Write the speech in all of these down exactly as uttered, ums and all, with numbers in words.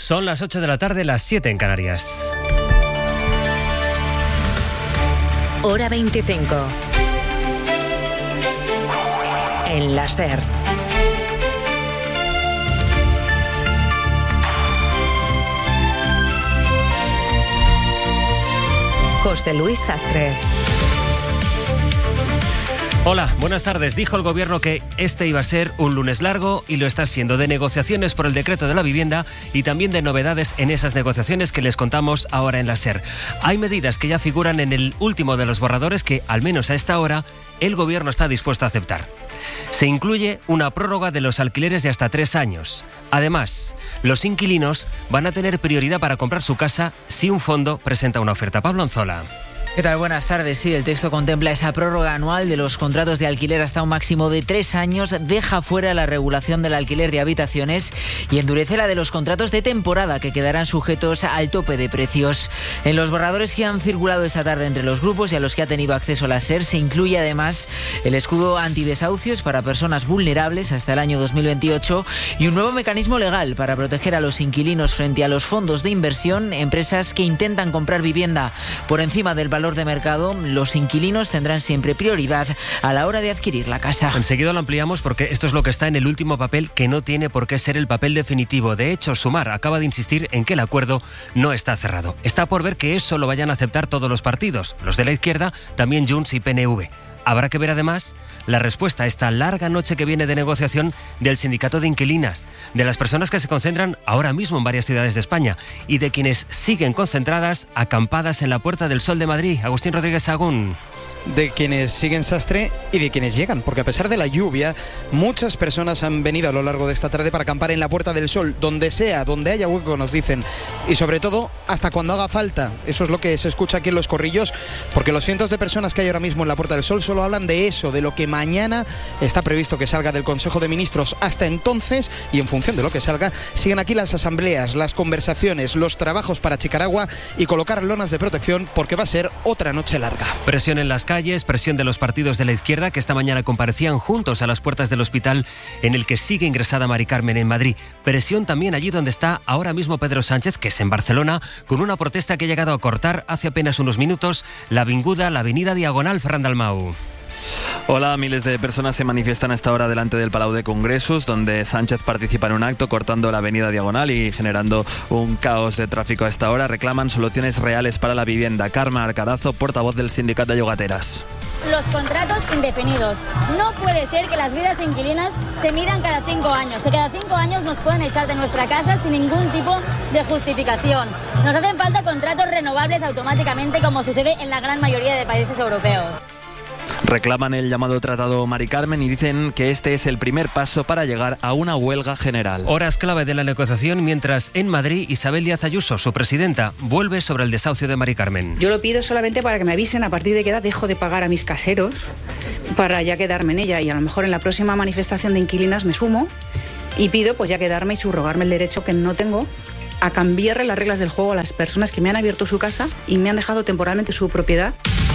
Son las ocho de la tarde, las siete en Canarias. Hora veinticinco. En la SER. José Luis Sastre. Hola, buenas tardes. Dijo el Gobierno que este iba a ser un lunes largo y lo está siendo, de negociaciones por el decreto de la vivienda y también de novedades en esas negociaciones que les contamos ahora en la SER. Hay medidas que ya figuran en el último de los borradores que, al menos a esta hora, el Gobierno está dispuesto a aceptar. Se incluye una prórroga de los alquileres de hasta tres años. Además, los inquilinos van a tener prioridad para comprar su casa si un fondo presenta una oferta. Pablo Anzola. ¿Qué tal? Buenas tardes. Sí, el texto contempla esa prórroga anual de los contratos de alquiler hasta un máximo de tres años, deja fuera la regulación del alquiler de habitaciones y endurece la de los contratos de temporada, que quedarán sujetos al tope de precios. En los borradores que han circulado esta tarde entre los grupos y a los que ha tenido acceso la SER, se incluye además el escudo antidesahucios para personas vulnerables hasta el año dos mil veintiocho y un nuevo mecanismo legal para proteger a los inquilinos frente a los fondos de inversión, empresas que intentan comprar vivienda por encima del valor de mercado. Los inquilinos tendrán siempre prioridad a la hora de adquirir la casa. Enseguida lo ampliamos porque esto es lo que está en el último papel, que no tiene por qué ser el papel definitivo. De hecho, Sumar acaba de insistir en que el acuerdo no está cerrado. Está por ver que eso lo vayan a aceptar todos los partidos, los de la izquierda, también Junts y P N V. Habrá que ver además la respuesta a esta larga noche que viene de negociación del sindicato de inquilinas, de las personas que se concentran ahora mismo en varias ciudades de España y de quienes siguen concentradas, acampadas en la Puerta del Sol de Madrid. Agustín Rodríguez Sagún. De quienes siguen Sastre y de quienes llegan, porque a pesar de la lluvia, muchas personas han venido a lo largo de esta tarde para acampar en la Puerta del Sol, donde sea, donde haya hueco, nos dicen, y sobre todo hasta cuando haga falta. Eso es lo que se escucha aquí en Los Corrillos, porque los cientos de personas que hay ahora mismo en la Puerta del Sol solo hablan de eso, de lo que mañana está previsto que salga del Consejo de Ministros. Hasta entonces, y en función de lo que salga, siguen aquí las asambleas, las conversaciones, los trabajos para achicar agua y colocar lonas de protección, porque va a ser otra noche larga. Presión en las calles. Calles, presión de los partidos de la izquierda que esta mañana comparecían juntos a las puertas del hospital en el que sigue ingresada Mari Carmen en Madrid. Presión también allí donde está ahora mismo Pedro Sánchez, que es en Barcelona, con una protesta que ha llegado a cortar hace apenas unos minutos la avinguda, la avenida Diagonal Ferran Dalmau. Hola, miles de personas se manifiestan a esta hora delante del Palau de Congresos, donde Sánchez participa en un acto cortando la avenida Diagonal y generando un caos de tráfico a esta hora. Reclaman soluciones reales para la vivienda. Carmen Arcarazo, portavoz del sindicato de Llogateras. Los contratos indefinidos. No puede ser que las vidas inquilinas se midan cada cinco años, que cada cinco años nos puedan echar de nuestra casa sin ningún tipo de justificación. Nos hacen falta contratos renovables automáticamente, como sucede en la gran mayoría de países europeos. Reclaman el llamado Tratado Mari Carmen y dicen que este es el primer paso para llegar a una huelga general. Horas clave de la negociación, mientras en Madrid Isabel Díaz Ayuso, su presidenta, vuelve sobre el desahucio de Mari Carmen. Yo lo pido solamente para que me avisen a partir de qué edad dejo de pagar a mis caseros para ya quedarme en ella, y a lo mejor en la próxima manifestación de inquilinas me sumo y pido pues ya quedarme y subrogarme el derecho que no tengo a cambiarle las reglas del juego a las personas que me han abierto su casa y me han dejado temporalmente su propiedad.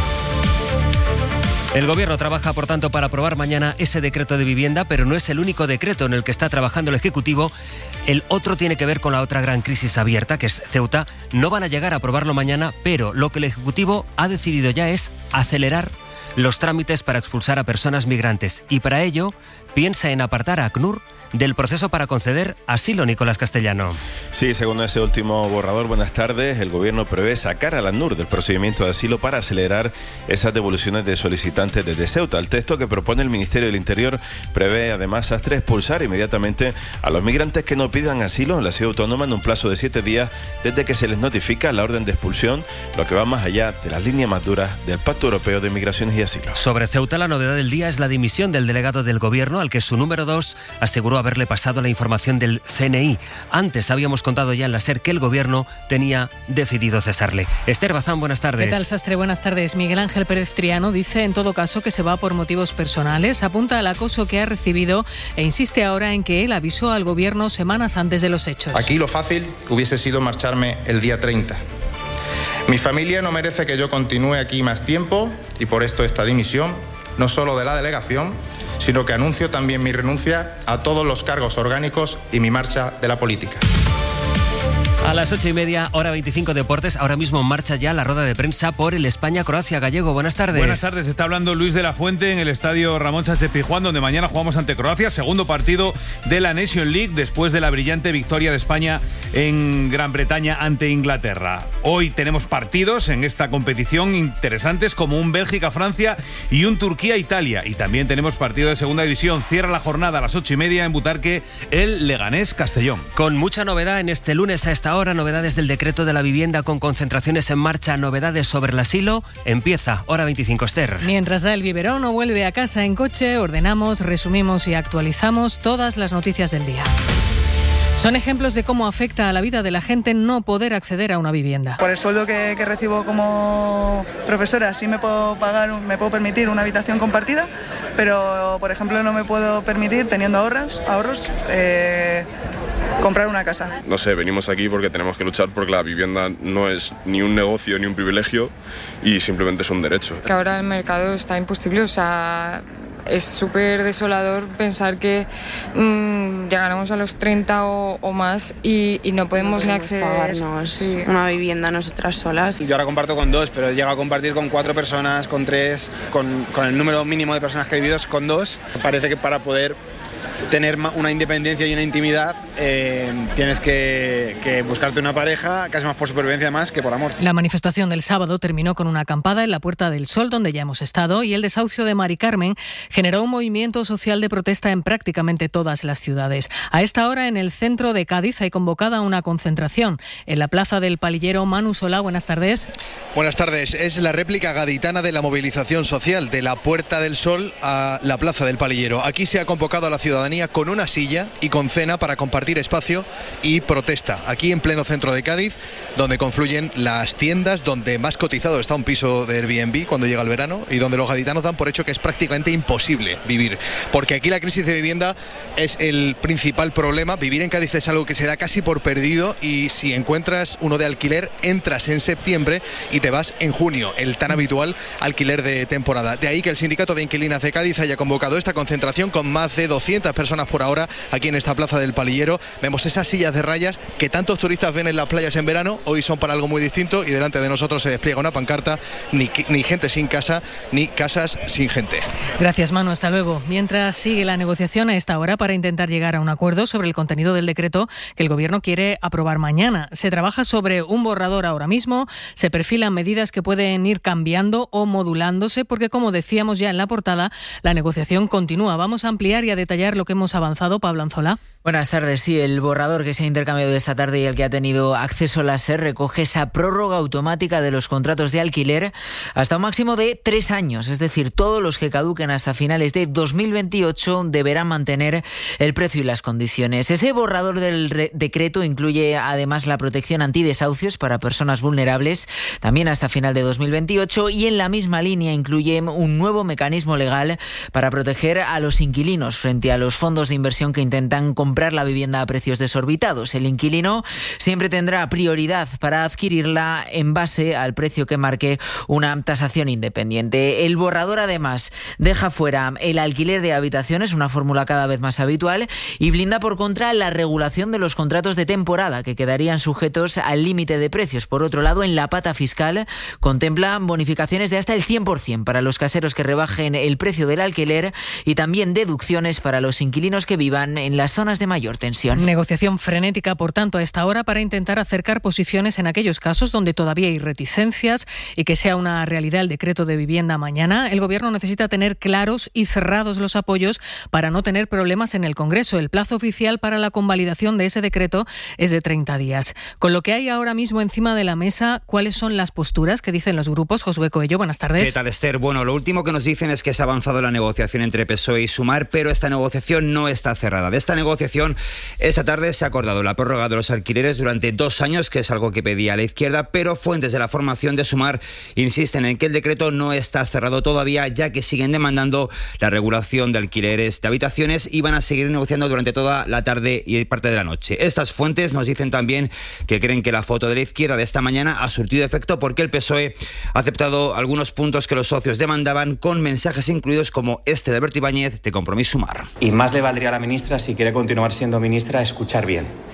El Gobierno trabaja, por tanto, para aprobar mañana ese decreto de vivienda, pero no es el único decreto en el que está trabajando el Ejecutivo. El otro tiene que ver con la otra gran crisis abierta, que es Ceuta. No van a llegar a aprobarlo mañana, pero lo que el Ejecutivo ha decidido ya es acelerar los trámites para expulsar a personas migrantes. Y para ello piensa en apartar a ACNUR del proceso para conceder asilo. Nicolás Castellano. Sí, según ese último borrador, buenas tardes, el Gobierno prevé sacar a la ACNUR del procedimiento de asilo para acelerar esas devoluciones de solicitantes desde Ceuta. El texto que propone el Ministerio del Interior prevé además, Sastre, expulsar inmediatamente a los migrantes que no pidan asilo en la ciudad autónoma en un plazo de siete días desde que se les notifica la orden de expulsión, lo que va más allá de las líneas más duras del Pacto Europeo de Migraciones y Asilo. Sobre Ceuta, la novedad del día es la dimisión del delegado del Gobierno, al que su número dos aseguró haberle pasado la información del C N I. Antes habíamos contado ya en la SER que el Gobierno tenía decidido cesarle. Esther Bazán, buenas tardes. ¿Qué tal, Sastre? Buenas tardes. Miguel Ángel Pérez Triano dice en todo caso que se va por motivos personales, apunta al acoso que ha recibido e insiste ahora en que él avisó al Gobierno semanas antes de los hechos. Aquí lo fácil hubiese sido marcharme el día treinta. Mi familia no merece que yo continúe aquí más tiempo y por esto esta dimisión, no solo de la delegación, sino que anuncio también mi renuncia a todos los cargos orgánicos y mi marcha de la política. A las ocho y media, hora veinticinco Deportes, ahora mismo marcha ya la rueda de prensa por el España-Croacia. Gallego, buenas tardes. Buenas tardes, está hablando Luis de la Fuente en el estadio Ramón Sánchez Pizjuán, donde mañana jugamos ante Croacia, segundo partido de la Nation League después de la brillante victoria de España en Gran Bretaña ante Inglaterra. Hoy tenemos partidos en esta competición interesantes como un Bélgica-Francia y un Turquía-Italia. Y también tenemos partido de segunda división. Cierra la jornada a las ocho y media en Butarque el Leganés-Castellón. Con mucha novedad en este lunes a esta hora. Ahora novedades del decreto de la vivienda con concentraciones en marcha, novedades sobre el asilo. Empieza hora veinticinco, Esther. Mientras da el biberón o vuelve a casa en coche, ordenamos, resumimos y actualizamos todas las noticias del día. Son ejemplos de cómo afecta a la vida de la gente no poder acceder a una vivienda. Por el sueldo que, que recibo como profesora sí me puedo pagar, me puedo permitir una habitación compartida, pero por ejemplo no me puedo permitir, teniendo ahorros, ahorros eh, comprar una casa. No sé, venimos aquí porque tenemos que luchar porque la vivienda no es ni un negocio ni un privilegio y simplemente es un derecho. Que ahora el mercado está imposible, o sea, es súper desolador pensar que mmm, llegaremos a los treinta o, o más y, y no podemos, no podemos ni acceder pagarnos sí. una vivienda nosotras solas. Yo ahora comparto con dos, pero he llegado a compartir con cuatro personas, con tres, con, con el número mínimo de personas que he vivido es con dos. Parece que para poder tener una independencia y una intimidad eh, tienes que, que buscarte una pareja, casi más por supervivencia más que por amor. La manifestación del sábado terminó con una acampada en la Puerta del Sol, donde ya hemos estado, y el desahucio de Mari Carmen generó un movimiento social de protesta en prácticamente todas las ciudades. A esta hora, en el centro de Cádiz, hay convocada una concentración. En la Plaza del Palillero, Manu Solá, buenas tardes. Buenas tardes. Es la réplica gaditana de la movilización social de la Puerta del Sol a la Plaza del Palillero. Aquí se ha convocado a la ciudadanía con una silla y con cena para compartir espacio y protesta. Aquí en pleno centro de Cádiz, donde confluyen las tiendas, donde más cotizado está un piso de Airbnb cuando llega el verano y donde los gaditanos dan por hecho que es prácticamente imposible vivir. Porque aquí la crisis de vivienda es el principal problema. Vivir en Cádiz es algo que se da casi por perdido y si encuentras uno de alquiler, entras en septiembre y te vas en junio, el tan habitual alquiler de temporada. De ahí que el Sindicato de Inquilinas de Cádiz haya convocado esta concentración con más de doscientas personas por ahora aquí en esta Plaza del Palillero. Vemos esas sillas de rayas que tantos turistas ven en las playas en verano, hoy son para algo muy distinto y delante de nosotros se despliega una pancarta, ni, ni gente sin casa, ni casas sin gente. Gracias, Manu, hasta luego. Mientras sigue la negociación a esta hora para intentar llegar a un acuerdo sobre el contenido del decreto que el Gobierno quiere aprobar mañana. Se trabaja sobre un borrador ahora mismo, se perfilan medidas que pueden ir cambiando o modulándose porque, como decíamos ya en la portada, la negociación continúa. Vamos a ampliar y a detallar lo que hemos avanzado. Pablo Anzola. Buenas tardes. Sí, el borrador que se ha intercambiado esta tarde y al que ha tenido acceso la SER recoge esa prórroga automática de los contratos de alquiler hasta un máximo de tres años. Es decir, todos los que caduquen hasta finales de dos mil veintiocho deberán mantener el precio y las condiciones. Ese borrador del re- decreto incluye además la protección antidesahucios para personas vulnerables, también hasta final de dos mil veintiocho, y en la misma línea incluye un nuevo mecanismo legal para proteger a los inquilinos frente a los fondos de inversión que intentan comprar la vivienda a precios desorbitados. El inquilino siempre tendrá prioridad para adquirirla en base al precio que marque una tasación independiente. El borrador además deja fuera el alquiler de habitaciones, una fórmula cada vez más habitual, y blinda por contra la regulación de los contratos de temporada que quedarían sujetos al límite de precios. Por otro lado, en la pata fiscal contempla bonificaciones de hasta el cien por ciento para los caseros que rebajen el precio del alquiler y también deducciones para los inquilinos que vivan en las zonas de mayor tensión. Negociación frenética, por tanto, a esta hora para intentar acercar posiciones en aquellos casos donde todavía hay reticencias y que sea una realidad el decreto de vivienda mañana. El Gobierno necesita tener claros y cerrados los apoyos para no tener problemas en el Congreso. El plazo oficial para la convalidación de ese decreto es de treinta días. Con lo que hay ahora mismo encima de la mesa, ¿cuáles son las posturas que dicen los grupos? Josué Coello, buenas tardes. ¿Qué tal, Esther? Bueno, lo último que nos dicen es que se ha avanzado la negociación entre P S O E y Sumar, pero esta negociación no está cerrada. De esta negociación, esta tarde se ha acordado la prórroga de los alquileres durante dos años, que es algo que pedía la izquierda, pero fuentes de la formación de Sumar insisten en que el decreto no está cerrado todavía, ya que siguen demandando la regulación de alquileres de habitaciones y van a seguir negociando durante toda la tarde y parte de la noche. Estas fuentes nos dicen también que creen que la foto de la izquierda de esta mañana ha surtido efecto porque el P S O E ha aceptado algunos puntos que los socios demandaban, con mensajes incluidos como este de Alberto Ibáñez de Compromís Sumar. Y más le valdría a la ministra, si quiere continuar siendo ministra, escuchar bien.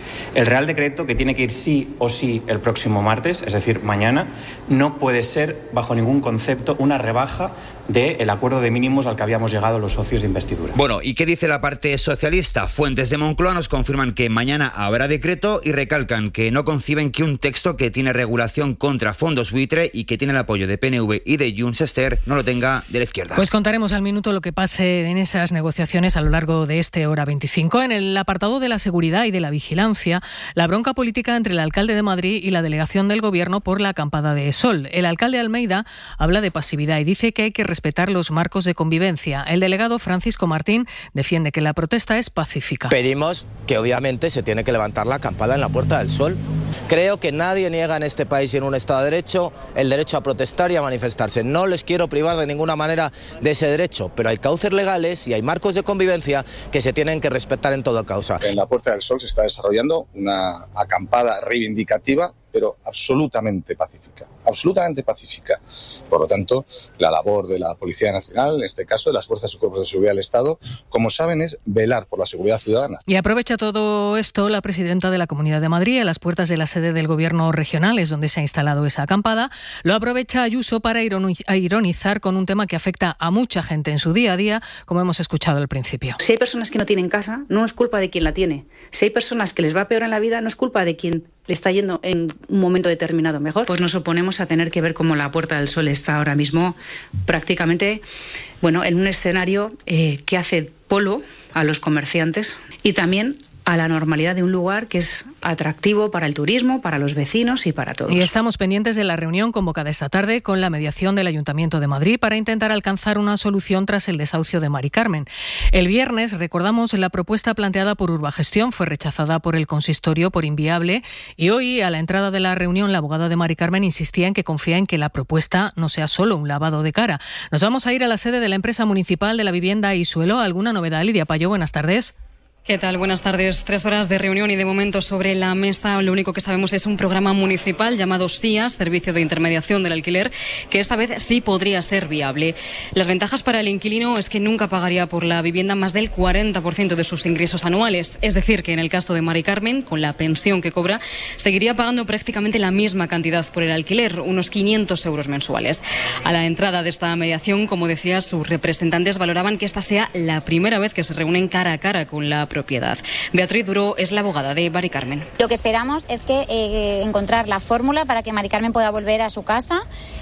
El Real Decreto, que tiene que ir sí o sí el próximo martes, es decir, mañana, no puede ser bajo ningún concepto una rebaja del acuerdo de mínimos al que habíamos llegado los socios de investidura. Bueno, ¿y qué dice la parte socialista? Fuentes de Moncloa nos confirman que mañana habrá decreto y recalcan que no conciben que un texto que tiene regulación contra fondos buitre y que tiene el apoyo de P N V y de Junts Ester no lo tenga de la izquierda. Pues contaremos al minuto lo que pase en esas negociaciones a lo largo de este Hora veinticinco. En el apartado de la seguridad y de la vigilancia, la bronca política entre el alcalde de Madrid y la delegación del Gobierno por la acampada de Sol. El alcalde Almeida habla de pasividad y dice que hay que respetar los marcos de convivencia. El delegado Francisco Martín defiende que la protesta es pacífica. Pedimos que obviamente se tiene que levantar la acampada en la Puerta del Sol. Creo que nadie niega en este país y en un Estado de Derecho el derecho a protestar y a manifestarse. No les quiero privar de ninguna manera de ese derecho, pero hay cauces legales y hay marcos de convivencia que se tienen que respetar en toda causa. En la Puerta del Sol se está desarrollando una acampada reivindicativa, pero absolutamente pacífica, absolutamente pacífica. Por lo tanto, la labor de la Policía Nacional, en este caso de las Fuerzas y Cuerpos de Seguridad del Estado, como saben, es velar por la seguridad ciudadana. Y aprovecha todo esto la presidenta de la Comunidad de Madrid, a las puertas de la sede del Gobierno regional, es donde se ha instalado esa acampada. Lo aprovecha Ayuso para ironizar con un tema que afecta a mucha gente en su día a día, como hemos escuchado al principio. Si hay personas que no tienen casa, no es culpa de quien la tiene. Si hay personas que les va peor en la vida, no es culpa de quien le está yendo en un momento determinado mejor. Pues nos oponemos a tener que ver cómo la Puerta del Sol está ahora mismo prácticamente, bueno, en un escenario eh, que hace polo a los comerciantes y también a la normalidad de un lugar que es atractivo para el turismo, para los vecinos y para todos. Y estamos pendientes de la reunión convocada esta tarde con la mediación del Ayuntamiento de Madrid para intentar alcanzar una solución tras el desahucio de Mari Carmen. El viernes, recordamos, la propuesta planteada por Urbagestión fue rechazada por el consistorio por inviable y hoy, a la entrada de la reunión, la abogada de Mari Carmen insistía en que confía en que la propuesta no sea solo un lavado de cara. Nos vamos a ir a la sede de la empresa municipal de la vivienda y suelo. ¿Alguna novedad, Lidia Payo? Buenas tardes. ¿Qué tal? Buenas tardes. Tres horas de reunión y de momento sobre la mesa lo único que sabemos es un programa municipal llamado S I A S, Servicio de Intermediación del Alquiler, que esta vez sí podría ser viable. Las ventajas para el inquilino es que nunca pagaría por la vivienda más del cuarenta por ciento de sus ingresos anuales. Es decir, que en el caso de Mari Carmen, con la pensión que cobra, seguiría pagando prácticamente la misma cantidad por el alquiler, unos quinientos euros mensuales. A la entrada de esta mediación, como decía, sus representantes valoraban que esta sea la primera vez que se reúnen cara a cara con la propiedad. Beatriz Duró es la abogada de Mari Carmen. Lo que esperamos es que eh, encontrar la fórmula para que Mari Carmen pueda volver a su casa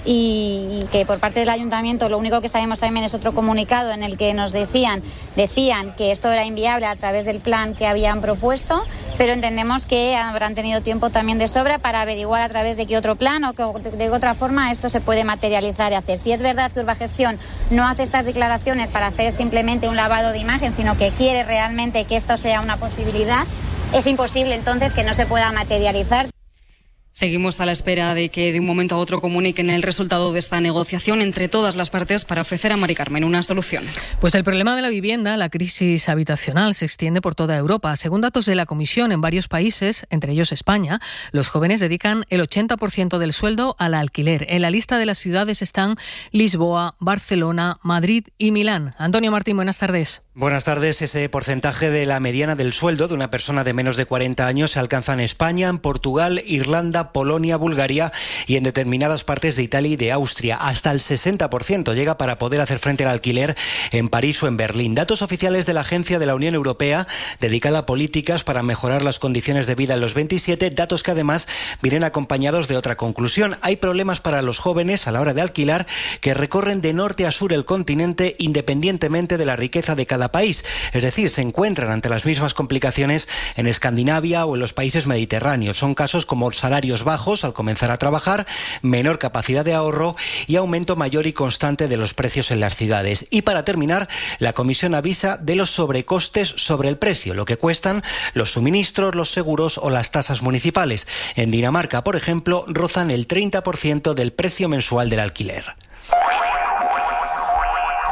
y, y que por parte del ayuntamiento lo único que sabemos también es otro comunicado en el que nos decían, decían que esto era inviable a través del plan que habían propuesto, pero entendemos que habrán tenido tiempo también de sobra para averiguar a través de qué otro plan o que de otra forma esto se puede materializar y hacer. Si es verdad que Urbagestión no hace estas declaraciones para hacer simplemente un lavado de imagen, sino que quiere realmente que esto sea una posibilidad, es imposible entonces que no se pueda materializar. Seguimos a la espera de que de un momento a otro comuniquen el resultado de esta negociación entre todas las partes para ofrecer a Mari Carmen una solución. Pues el problema de la vivienda, la crisis habitacional, se extiende por toda Europa. Según datos de la Comisión, en varios países, entre ellos España, los jóvenes dedican el ochenta por ciento del sueldo al alquiler. En la lista de las ciudades están Lisboa, Barcelona, Madrid y Milán. Antonio Martín, buenas tardes. Buenas tardes. Ese porcentaje de la mediana del sueldo de una persona de menos de cuarenta años se alcanza en España, en Portugal, Irlanda, Polonia, Bulgaria y en determinadas partes de Italia y de Austria. Hasta el sesenta por ciento llega para poder hacer frente al alquiler en París o en Berlín. Datos oficiales de la Agencia de la Unión Europea dedicada a políticas para mejorar las condiciones de vida en los veintisiete, datos que además vienen acompañados de otra conclusión. Hay problemas para los jóvenes a la hora de alquilar que recorren de norte a sur el continente independientemente de la riqueza de cada país. Es decir, se encuentran ante las mismas complicaciones en Escandinavia o en los países mediterráneos. Son casos como salarios bajos al comenzar a trabajar, menor capacidad de ahorro y aumento mayor y constante de los precios en las ciudades. Y para terminar, la Comisión avisa de los sobrecostes sobre el precio, lo que cuestan los suministros, los seguros o las tasas municipales. En Dinamarca, por ejemplo, rozan el treinta por ciento del precio mensual del alquiler.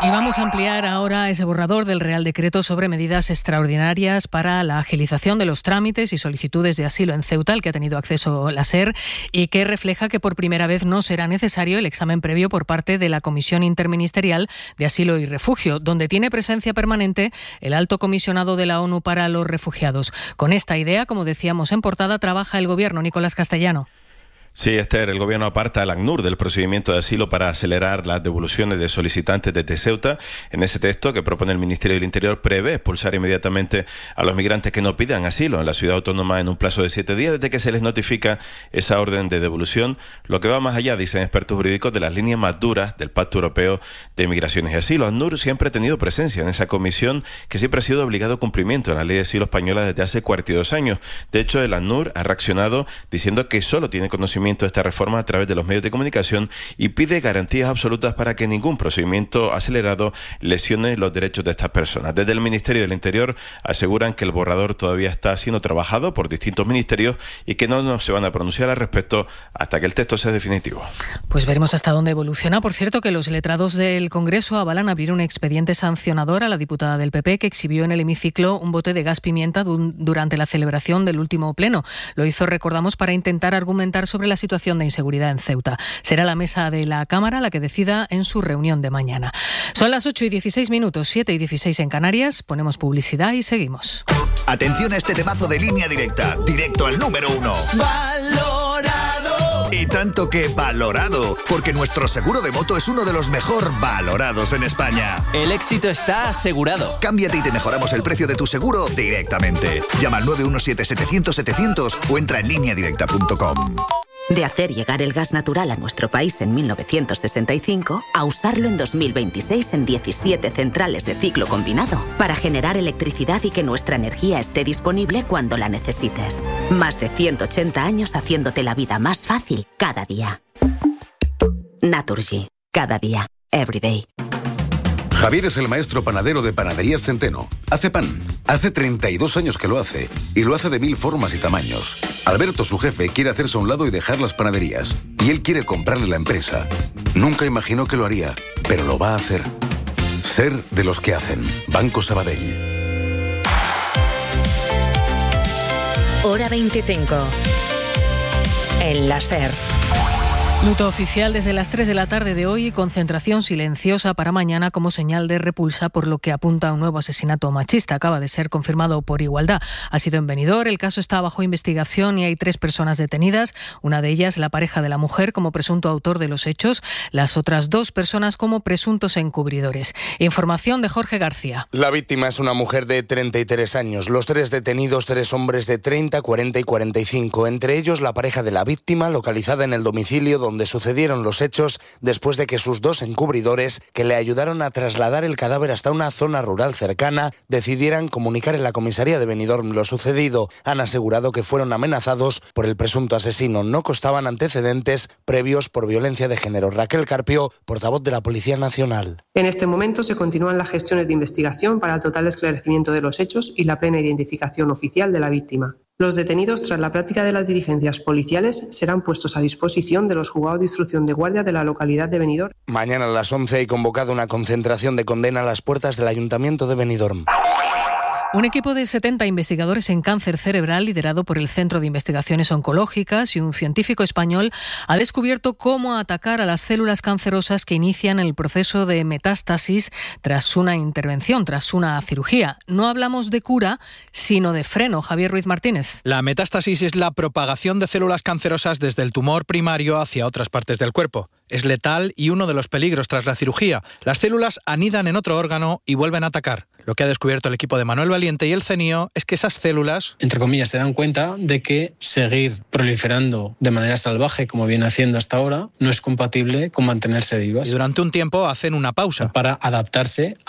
Y vamos a ampliar ahora ese borrador del Real Decreto sobre medidas extraordinarias para la agilización de los trámites y solicitudes de asilo en Ceuta, al que ha tenido acceso la SER, y que refleja que por primera vez no será necesario el examen previo por parte de la Comisión Interministerial de Asilo y Refugio, donde tiene presencia permanente el Alto Comisionado de la ONU para los Refugiados. Con esta idea, como decíamos en portada, trabaja el Gobierno. Nicolás Castellano. Sí, Esther, el gobierno aparta al ACNUR del procedimiento de asilo para acelerar las devoluciones de solicitantes desde Ceuta. En ese texto que propone el Ministerio del Interior prevé expulsar inmediatamente a los migrantes que no pidan asilo en la ciudad autónoma en un plazo de siete días desde que se les notifica esa orden de devolución, lo que va más allá, dicen expertos jurídicos, de las líneas más duras del Pacto Europeo de Migraciones y Asilo. ACNUR siempre ha tenido presencia en esa comisión que siempre ha sido de obligado cumplimiento en la ley de asilo española desde hace cuarenta y dos años. De hecho, el ACNUR ha reaccionado diciendo que solo tiene conocimiento de esta reforma a través de los medios de comunicación y pide garantías absolutas para que ningún procedimiento acelerado lesione los derechos de estas personas. Desde el Ministerio del Interior aseguran que el borrador todavía está siendo trabajado por distintos ministerios y que no, no se van a pronunciar al respecto hasta que el texto sea definitivo. Pues veremos hasta dónde evoluciona. Por cierto, que los letrados del Congreso avalan abrir un expediente sancionador a la diputada del P P que exhibió en el hemiciclo un bote de gas pimienta durante la celebración del último pleno. Lo hizo, recordamos, para intentar argumentar sobre la situación de inseguridad en Ceuta. Será la mesa de la Cámara la que decida en su reunión de mañana. Son las ocho y dieciséis minutos, siete y dieciséis en Canarias. Ponemos publicidad y seguimos. Atención a este temazo de Línea Directa, directo al número uno. ¡Valorado! Y tanto que valorado, porque nuestro seguro de moto es uno de los mejor valorados en España. El éxito está asegurado. Cámbiate y te mejoramos el precio de tu seguro directamente. Llama al nueve uno siete setecientos setecientos o entra en línea directa punto com. De hacer llegar el gas natural a nuestro país en mil novecientos sesenta y cinco a usarlo en dos mil veintiséis en diecisiete centrales de ciclo combinado para generar electricidad y que nuestra energía esté disponible cuando la necesites. Más de ciento ochenta años haciéndote la vida más fácil cada día. Naturgy. Cada día. Every day. Javier es el maestro panadero de Panaderías Centeno. Hace pan. Hace treinta y dos años que lo hace. Y lo hace de mil formas y tamaños. Alberto, su jefe, quiere hacerse a un lado y dejar las panaderías. Y él quiere comprarle la empresa. Nunca imaginó que lo haría, pero lo va a hacer. Ser de los que hacen. Banco Sabadell. Hora veinticinco. En la SER. Luto oficial desde las tres de la tarde de hoy y concentración silenciosa para mañana como señal de repulsa por lo que apunta a un nuevo asesinato machista. Acaba de ser confirmado por Igualdad. Ha sido en Benidorm, el caso está bajo investigación y hay tres personas detenidas. Una de ellas, la pareja de la mujer, como presunto autor de los hechos. Las otras dos personas como presuntos encubridores. Información de Jorge García. La víctima es una mujer de treinta y tres años. Los tres detenidos, tres hombres de treinta, cuarenta y cuarenta y cinco. Entre ellos, la pareja de la víctima, localizada en el domicilio donde donde sucedieron los hechos después de que sus dos encubridores, que le ayudaron a trasladar el cadáver hasta una zona rural cercana, decidieran comunicar en la comisaría de Benidorm lo sucedido. Han asegurado que fueron amenazados por el presunto asesino. No constaban antecedentes previos por violencia de género. Raquel Carpio, portavoz de la Policía Nacional. En este momento se continúan las gestiones de investigación para el total esclarecimiento de los hechos y la plena identificación oficial de la víctima. Los detenidos, tras la práctica de las diligencias policiales, serán puestos a disposición de los juzgados de instrucción de guardia de la localidad de Benidorm. Mañana a las once hay convocado una concentración de condena a las puertas del Ayuntamiento de Benidorm. Un equipo de setenta investigadores en cáncer cerebral, liderado por el Centro de Investigaciones Oncológicas y un científico español, ha descubierto cómo atacar a las células cancerosas que inician el proceso de metástasis tras una intervención, tras una cirugía. No hablamos de cura, sino de freno. Javier Ruiz Martínez. La metástasis es la propagación de células cancerosas desde el tumor primario hacia otras partes del cuerpo. Es letal y uno de los peligros tras la cirugía. Las células anidan en otro órgano y vuelven a atacar. Lo que ha descubierto el equipo de Manuel Valiente y el CENIO es que esas células, entre comillas, se dan cuenta de que seguir proliferando de manera salvaje, como viene haciendo hasta ahora, no es compatible con mantenerse vivas. Y durante un tiempo hacen una pausa para adaptarse a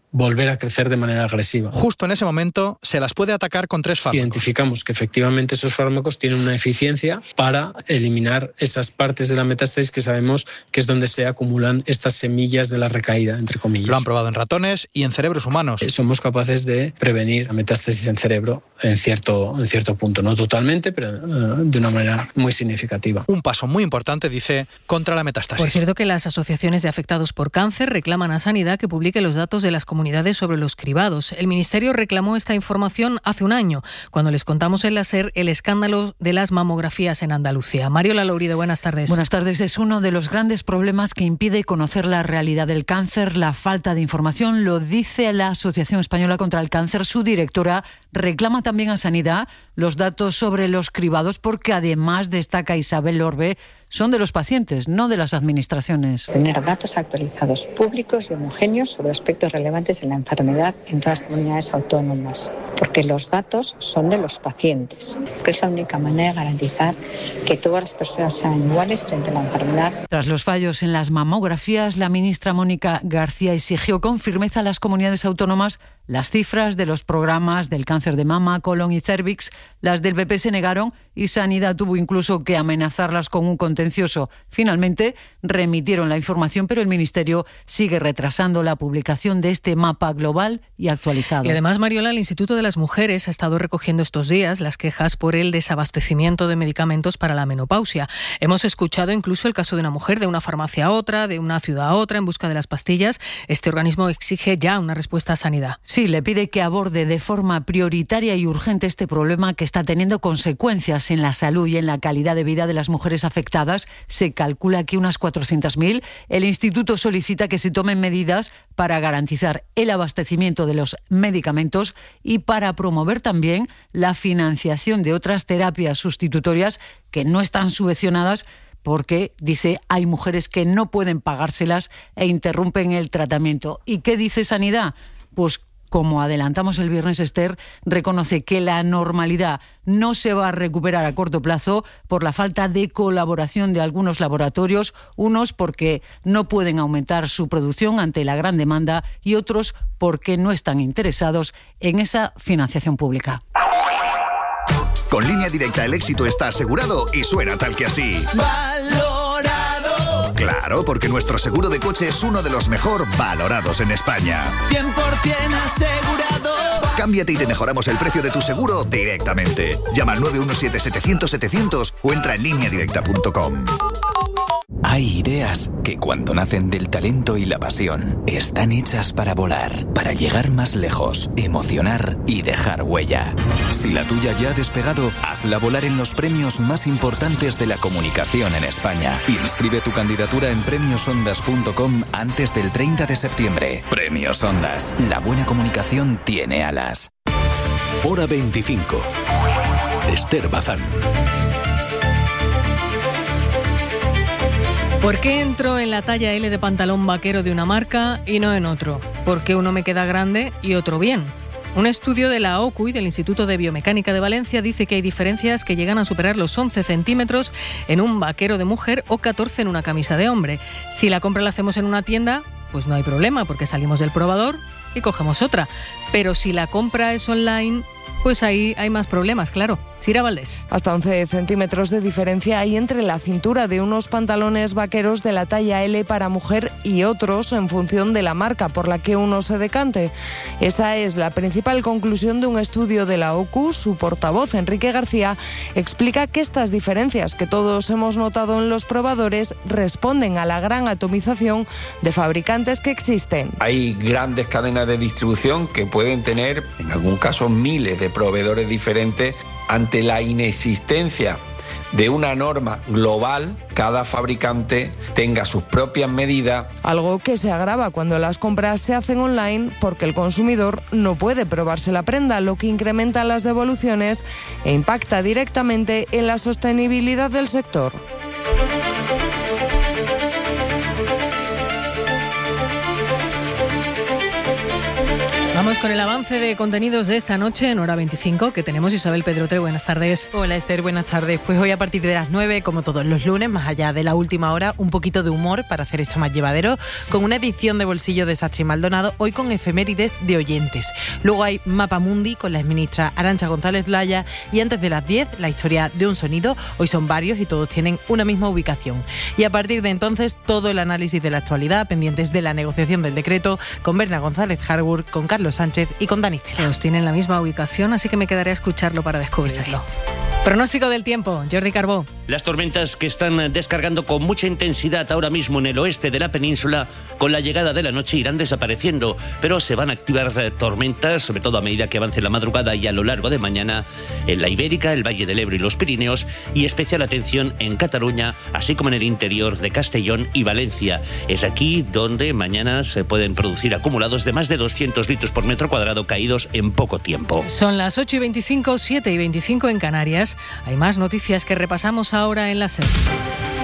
volver a crecer de manera agresiva. Justo en ese momento se las puede atacar con tres fármacos. Identificamos que efectivamente esos fármacos tienen una eficiencia para eliminar esas partes de la metástasis que sabemos que es donde se acumulan estas semillas de la recaída, entre comillas. Lo han probado en ratones y en cerebros humanos. Somos capaces de prevenir la metástasis en cerebro en cierto, en cierto punto, no totalmente, pero uh, de una manera muy significativa. Un paso muy importante, dice, contra la metástasis. Por cierto, que las asociaciones de afectados por cáncer reclaman a Sanidad que publique los datos de las comunidades sobre los cribados. El Ministerio reclamó esta información hace un año, cuando les contamos en la SER el escándalo de las mamografías en Andalucía. Mariola Lourido, buenas tardes. Buenas tardes. Es uno de los grandes problemas que impide conocer la realidad del cáncer, la falta de información. Lo dice la Asociación Española contra el Cáncer. Su directora reclama también a Sanidad los datos sobre los cribados, porque además, destaca Isabel Orbe, son de los pacientes, no de las administraciones. Tener datos actualizados, públicos y homogéneos sobre aspectos relevantes de la enfermedad en todas las comunidades autónomas, porque los datos son de los pacientes, que es la única manera de garantizar que todas las personas sean iguales frente a la enfermedad. Tras los fallos en las mamografías, la ministra Mónica García exigió con firmeza a las comunidades autónomas las cifras de los programas del cáncer de mama, colon y cérvix. Las del P P se negaron y Sanidad tuvo incluso que amenazarlas con un contencioso. Finalmente remitieron la información, pero el Ministerio sigue retrasando la publicación de este mapa global y actualizado. Y además, Mariola, el Instituto de las Mujeres ha estado recogiendo estos días las quejas por el desabastecimiento de medicamentos para la menopausia. Hemos escuchado incluso el caso de una mujer de una farmacia a otra, de una ciudad a otra, en busca de las pastillas. Este organismo exige ya una respuesta a Sanidad. Sí, le pide que aborde de forma prioritaria y urgente este problema que está teniendo consecuencias en la salud y en la calidad de vida de las mujeres afectadas. Se calcula que unas cuatrocientas mil. El Instituto solicita que se tomen medidas para garantizar el abastecimiento de los medicamentos y para promover también la financiación de otras terapias sustitutorias que no están subvencionadas, porque, dice, hay mujeres que no pueden pagárselas e interrumpen el tratamiento. ¿Y qué dice Sanidad? Pues, como adelantamos el viernes, Esther, reconoce que la normalidad no se va a recuperar a corto plazo por la falta de colaboración de algunos laboratorios, unos porque no pueden aumentar su producción ante la gran demanda y otros porque no están interesados en esa financiación pública. Con Línea Directa el éxito está asegurado y suena tal que así. ¡Valorado! Claro, porque nuestro seguro de coche es uno de los mejor valorados en España. cien por ciento asegurado. Cámbiate y te mejoramos el precio de tu seguro directamente. Llama al nueve uno siete, setecientos, setecientos o entra en línea directa punto com. Hay ideas que cuando nacen del talento y la pasión están hechas para volar, para llegar más lejos, emocionar y dejar huella. Si la tuya ya ha despegado, hazla volar en los premios más importantes de la comunicación en España. Inscribe tu candidatura en premios ondas punto com antes del treinta de septiembre. Premios Ondas. La buena comunicación tiene alas. Hora veinticinco. Esther Bazán. ¿Por qué entro en la talla L de pantalón vaquero de una marca y no en otro? ¿Por qué uno me queda grande y otro bien? Un estudio de la O C U y del Instituto de Biomecánica de Valencia dice que hay diferencias que llegan a superar los once centímetros en un vaquero de mujer o catorce en una camisa de hombre. Si la compra la hacemos en una tienda, pues no hay problema, porque salimos del probador y cogemos otra. Pero si la compra es online, pues ahí hay más problemas, claro. Sira Valdés. Hasta once centímetros de diferencia hay entre la cintura de unos pantalones vaqueros de la talla L para mujer y otros en función de la marca por la que uno se decante. Esa es la principal conclusión de un estudio de la O C U. Su portavoz, Enrique García, explica que estas diferencias que todos hemos notado en los probadores responden a la gran atomización de fabricantes que existen. Hay grandes cadenas de distribución que pueden tener, en algún caso, miles de proveedores diferentes. Ante la inexistencia de una norma global, cada fabricante tenga sus propias medidas. Algo que se agrava cuando las compras se hacen online porque el consumidor no puede probarse la prenda, lo que incrementa las devoluciones e impacta directamente en la sostenibilidad del sector. Vamos con el avance de contenidos de esta noche en hora veinticinco que tenemos. Isabel Pedrote, buenas tardes. Hola Esther, buenas tardes. Pues hoy a partir de las nueve, como todos los lunes, más allá de la última hora, un poquito de humor para hacer esto más llevadero, con una edición de Bolsillo de Sastre y Maldonado, hoy con efemérides de oyentes. Luego hay Mapa Mundi con la exministra Arantxa González Laya y antes de las diez, la historia de un sonido. Hoy son varios y todos tienen una misma ubicación. Y a partir de entonces, todo el análisis de la actualidad, pendientes de la negociación del decreto, con Berna González Harburg, con Carlos Sánchez y con Dani Cela. Todos tienen la misma ubicación, así que me quedaré a escucharlo para descubrirlo. Pronóstico del tiempo, Jordi Carbó. Las tormentas que están descargando con mucha intensidad ahora mismo en el oeste de la península, con la llegada de la noche irán desapareciendo, pero se van a activar tormentas, sobre todo a medida que avance la madrugada y a lo largo de mañana, en la Ibérica, el Valle del Ebro y los Pirineos, y especial atención en Cataluña, así como en el interior de Castellón y Valencia. Es aquí donde mañana se pueden producir acumulados de más de doscientos litros por metro cuadrado caídos en poco tiempo. Son las ocho y veinticinco, siete y veinticinco en Canarias. Hay más noticias que repasamos ahora en la SER.